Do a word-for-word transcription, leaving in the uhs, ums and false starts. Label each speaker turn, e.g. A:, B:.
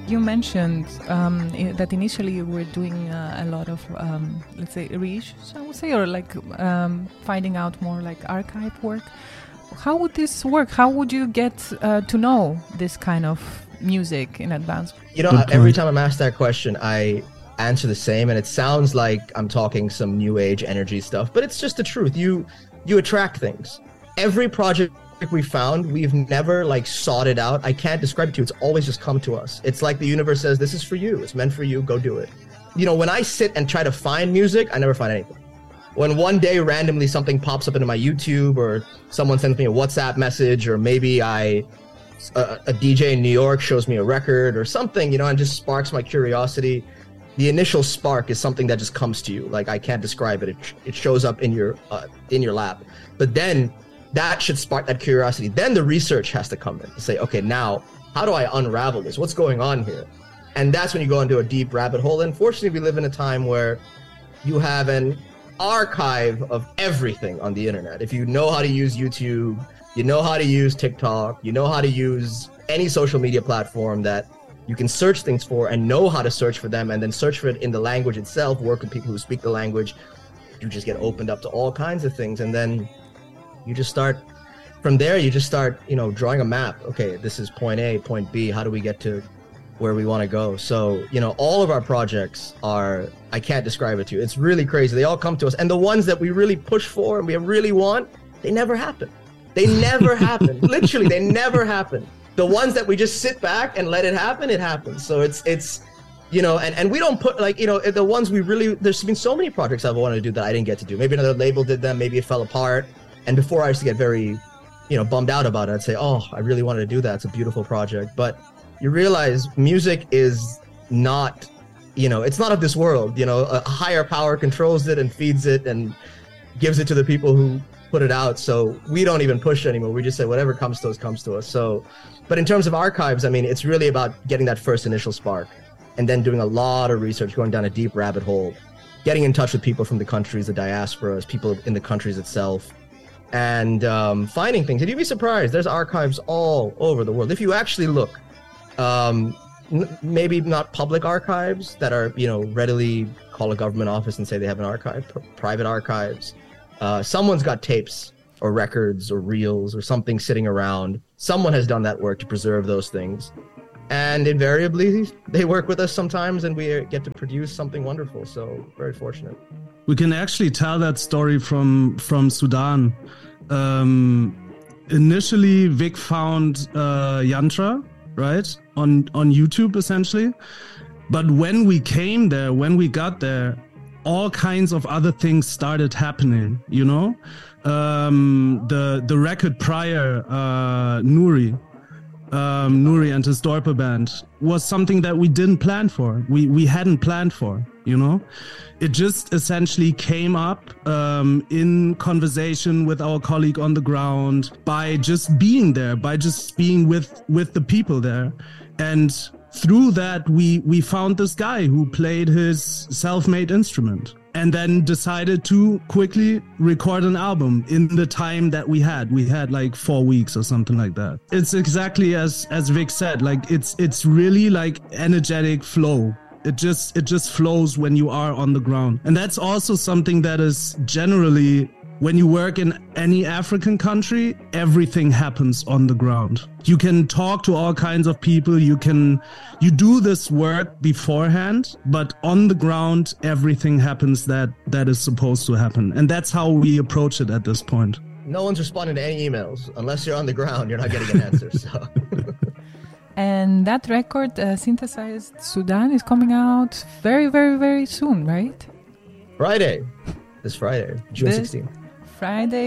A: you mentioned um, I- that initially you were doing uh, a lot of, um, let's say, research, I would say, or like um, finding out more like archive work. How would this work? How would you get uh, to know this kind of music in advance?
B: You know, every time I'm asked that question, I answer the same, and it sounds like I'm talking some new age energy stuff, but it's just the truth. You you attract things. Every project we found, we've never like sought it out. I can't describe it to you. It's always just come to us. It's like the universe says, this is for you. It's meant for you. Go do it. You know, when I sit and try to find music, I never find anything. When one day randomly something pops up into my YouTube, or someone sends me a WhatsApp message, or maybe I a, a D J in New York shows me a record or something, you know, and just sparks my curiosity. The initial spark is something that just comes to you. Like, I can't describe it. It, it shows up in your uh, in your lap. But then that should spark that curiosity. Then the research has to come in to say, okay, now how do I unravel this? What's going on here? And that's when you go into a deep rabbit hole. And fortunately, we live in a time where you have an archive of everything on the internet. If you know how to use YouTube, you know how to use TikTok, you know how to use any social media platform that you can search things for and know how to search for them, and then search for it in the language itself, work with people who speak the language, you just get opened up to all kinds of things. And then you just start, from there, you just start, you know, drawing a map. Okay, this is point A, point B. How do we get to where we want to go? So, you know, all of our projects are, I can't describe it to you. It's really crazy. They all come to us. And the ones that we really push for and we really want, they never happen. They never happen. Literally, they never happen. The ones that we just sit back and let it happen, it happens. So it's, it's, you know, and, and we don't put like, you know, the ones we really, there's been so many projects I've wanted to do that I didn't get to do. Maybe another label did them, maybe it fell apart. And before, I used to get very, you know, bummed out about it. I'd say, oh, I really wanted to do that. It's a beautiful project. But you realize music is not, you know, it's not of this world. You know, a higher power controls it and feeds it and gives it to the people who put it out. So we don't even push it anymore. We just say whatever comes to us, comes to us. So, but in terms of archives, I mean, it's really about getting that first initial spark and then doing a lot of research, going down a deep rabbit hole, getting in touch with people from the countries, the diasporas, people in the countries itself, and um, finding things. And you'd be surprised. There's archives all over the world. If you actually look, um, n- maybe not public archives that are, you know, readily call a government office and say they have an archive, pr- private archives. Uh, someone's got tapes or records or reels or something sitting around. Someone has done that work to preserve those things. And invariably, they work with us sometimes and we get to produce something wonderful. So very fortunate.
C: We can actually tell that story from from Sudan. Um, initially, Vic found uh, Yantra, right, on on YouTube essentially. But when we came there, when we got there, all kinds of other things started happening. You know, um, the the record prior, uh, Nuri. Um, Nuri and his Dorper band was something that we didn't plan for. We we hadn't planned for, you know. It just essentially came up um, in conversation with our colleague on the ground by just being there, by just being with with the people there, and through that we we found this guy who played his self-made instrument. And then decided to quickly record an album in the time that we had. We had like four weeks or something like that. It's exactly as as Vic said. Like it's it's really like energetic flow. It just it just flows when you are on the ground. And that's also something that is generally, when you work in any African country, everything happens on the ground. You can talk to all kinds of people. You can, you do this work beforehand, but on the ground, everything happens that, that is supposed to happen. And that's how we approach it at this point.
B: No one's responding to any emails. Unless you're on the ground, you're not getting an answer. So.
A: And that record, uh, Synthesized Sudan, is coming out very, very, very soon, right?
B: Friday. This Friday, June sixteenth.
A: Friday.